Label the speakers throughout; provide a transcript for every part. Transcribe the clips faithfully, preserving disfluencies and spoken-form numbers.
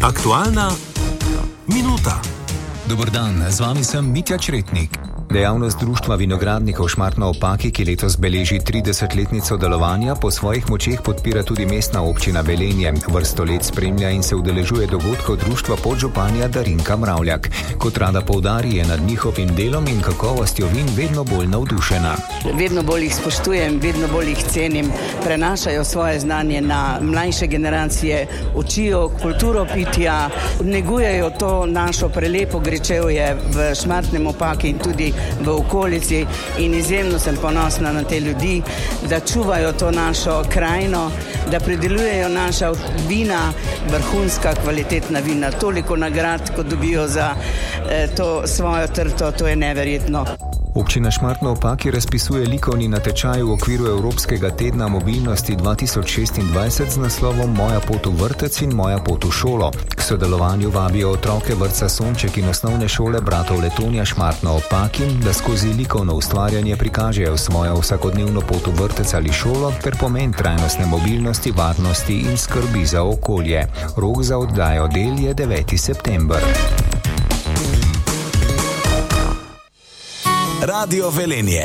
Speaker 1: Aktualna minuta.
Speaker 2: Dober dan, z vami sem Mitja Čretnik. Dejavnost Društva vinogradnikov Šmartno ob Paki, ki letos beleži tridesetletnico delovanja, po svojih močeh podpira tudi mestna občina Velenje. Vrsto let spremlja in se udeležuje dogodkov društva podžupanja Darinka Mravljak. Kot rada poudari, je nad njihovim delom in kakovostjo vin vedno bolj navdušena.
Speaker 3: Vedno bolj jih spoštujem, vedno bolj jih cenim, prenašajo svoje znanje na mlajše generacije, učijo kulturo pitja, negujejo to našo prelepo gričevje v Šmartnem ob Paki in tudi v okolici, in izjemno sem ponosna na te ljudi, da čuvajo to našo krajino, da pridelujejo naša vina, vrhunska kvalitetna vina. Toliko nagrad, kot dobijo za eh, to svojo trto, to je neverjetno.
Speaker 2: Občina Šmartno ob Paki razpisuje likovni natečaj v okviru Evropskega tedna mobilnosti dva tisoč šestindvajset z naslovom Moja pot v vrtec in Moja pot v šolo. K sodelovanju vabijo otroke vrtca Sonček in osnovne šole bratov Letonja Šmartno ob Paki, da skozi likovno ustvarjanje prikažejo svojo vsakodnevno pot v vrtec ali šolo ter pomen trajnostne mobilnosti, varnosti in skrbi za okolje. Rok za oddajo del je deveti september.
Speaker 1: Radio Velenje.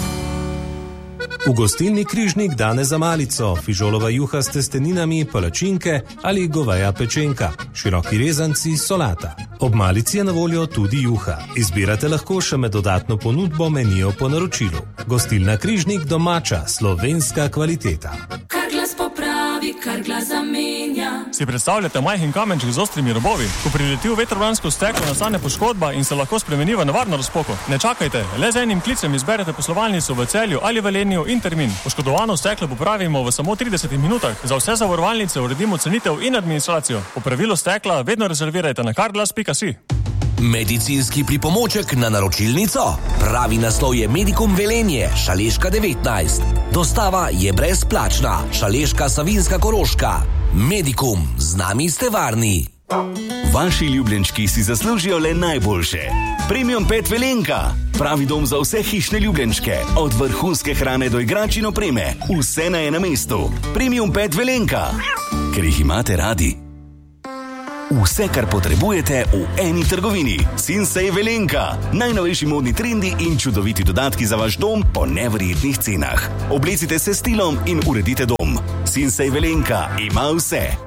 Speaker 4: V gostilni Križnik danes za malico, fižolova juha s testeninami, palačinke ali goveja pečenka, široki rezanci, solata. Ob malici je na voljo tudi juha. Izbirate lahko še med dodatno ponudbo menijo po naročilu. Gostilna Križnik, domača, slovenska kvaliteta.
Speaker 5: Kar glas popravi, kar glas zamenja.
Speaker 6: Si predstavljate majhen kamenček z ostrimi robovi? Ko prileti v vetrobransko steklo, nastane poškodba in se lahko spremeni v nevarno razpoko. Ne čakajte, le z enim klicem izberete poslovalnico v Celju ali Velenju in termin. Poškodovano steklo popravimo v samo tridesetih minutah. Za vse zavarovalnice uredimo cenitev in administracijo. Popravilo stekla vedno rezervirajte na carglass pika si.
Speaker 7: Medicinski pripomoček na naročilnico? Pravi naslov je Medicum Velenje, Šaleška devetnajst. Dostava je brezplačna. Šaleška, Savinjska, Koroška. Medicum, z nami ste varni.
Speaker 8: Vaši ljubljenčki si zaslužijo le najboljše. Premium Pet Velenka. Pravi dom za vse hišne ljubljenčke. Od vrhunske hrane do igrač in opreme. Vse na enem mestu. Premium Pet Velenka. Ker jih imate radi. Vse, kar potrebujete v eni trgovini. Sinsay Velenka. Najnovejši modni trendi in čudoviti dodatki za vaš dom po neverjetnih cenah. Oblecite se stilom in uredite dom. Sinsay Velenka ima vse.